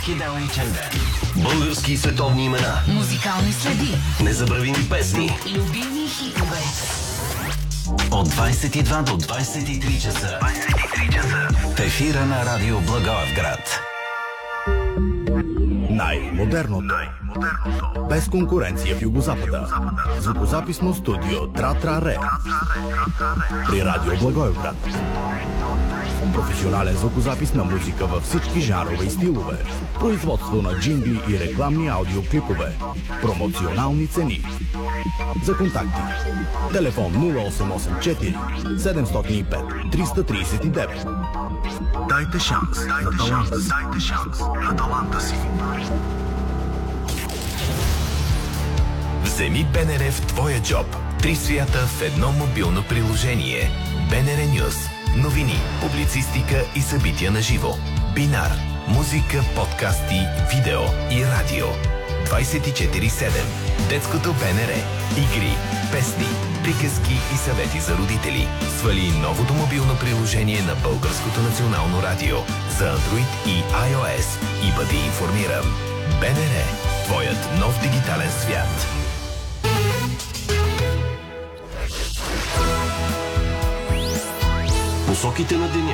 Хидалечен ден. Български и световни имена. Музикални следи. Незабравими песни. Любими хитове. От 22 до 23 часа. В ефира на Радио Благоевград. Най-модерното. Без конкуренция в Югозапада. Звукозаписно студио Тра-Тра-Ре. При Радио Благоевград. Професионален звукозапис на музика във всички жанрове и стилове. Производство на джингли и рекламни аудиоклипове. Промоционални цени. За контакти: телефон 0884 705 339. Дайте шанс на таланта си. Вземи БНР в твоя джоб. 3 свята в едно мобилно приложение. БНР Нюз. Новини, публицистика и събития на живо. Бинар. Музика, подкасти, видео и радио. 24/7. Детското БНР. Игри, песни, приказки и съвети за родители. Свали новото мобилно приложение на Българското национално радио за Android и iOS и бъди информиран. БНР. Твоят нов дигитален свят. Посоките на деня.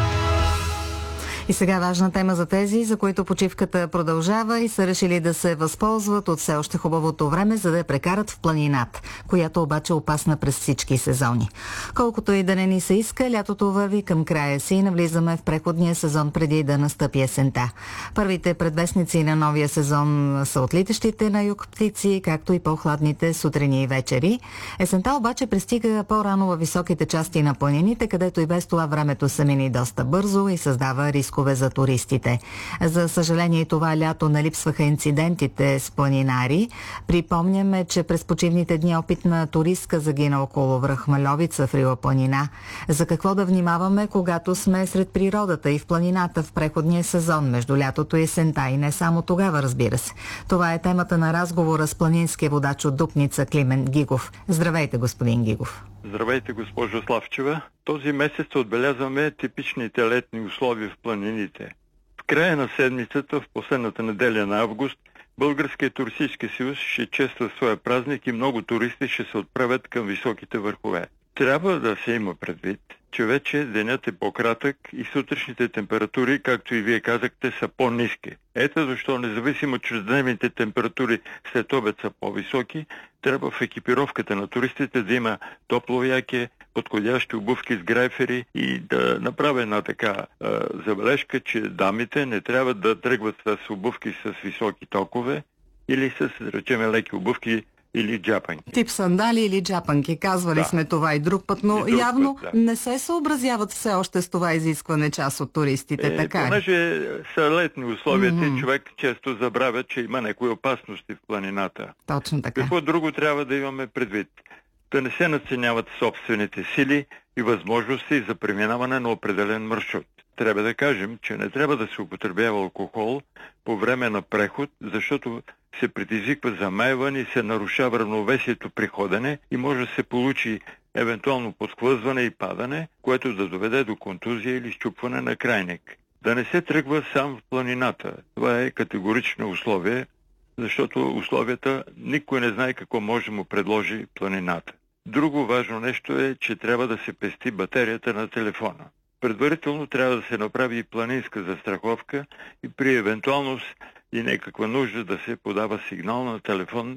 И сега важна тема за тези, за които почивката продължава и са решили да се възползват от все още хубавото време, за да я прекарат в планината, която обаче е опасна през всички сезони. Колкото и да не ни се иска, лятото върви към края си и навлизаме в преходния сезон преди да настъпи есента. Първите предвестници на новия сезон са отлитащите на юг птици, както и по-хладните сутрини и вечери. Есента обаче пристига по-рано във високите части на планините, където и без това времето се мини доста бързо и създава рискове за туристите. За съжаление, това лято налипсваха инцидентите с планинари. Припомняме, че през почивните дни опитна туристка загина около връх Мальовица в Рила планина. За какво да внимаваме, когато сме сред природата и в планината в преходния сезон между лятото и есента, и не само тогава, разбира се. Това е темата на разговора с планинския водач от Дупница Климент Гигов. Здравейте, господин Гигов. Здравейте, госпожо Славчева. Този месец отбелязваме типичните летни условия в планините. В края на седмицата, в последната неделя на август, Българският туристически съюз ще чества своя празник и много туристи ще се отправят към високите върхове. Трябва да се има предвид, че вече денят е по-кратък и сутрешните температури, както и вие казахте, са по-ниски. Ето защо, независимо, че дневните температури след обед са по-високи, трябва в екипировката на туристите да има топло яке, подходящи обувки с грайфери и да направя една така забележка, че дамите не трябва да тръгват с обувки с високи токове или с, да речем, леки обувки или джапанки. Тип сандали или джапанки. Казвали сме това и друг път, но явно не се съобразяват все още с това изискване част от туристите, така ли? Понеже са летни условията, човек често забравя, че има някои опасности в планината. Точно така. Какво друго трябва да имаме предвид? Да не се надценяват собствените сили и възможности за преминаване на определен маршрут. Трябва да кажем, че не трябва да се употребява алкохол по време на преход, защото се предизвиква замайване и се нарушава равновесието при ходене и може да се получи евентуално подхлъзване и падане, което да доведе до контузия или счупване на крайник. Да не се тръгва сам в планината. Това е категорично условие, защото условията никой не знае какво може да му предложи планината. Друго важно нещо е, че трябва да се пести батерията на телефона. Предварително трябва да се направи и планинска застраховка и при евентуалност и някаква нужда да се подава сигнал на телефон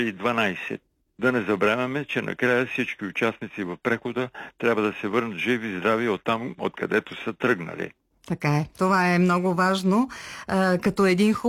112. Да не забравяме, че накрая всички участници в прехода трябва да се върнат живи и здрави оттам, откъдето са тръгнали. Така е. Това е много важно. Като един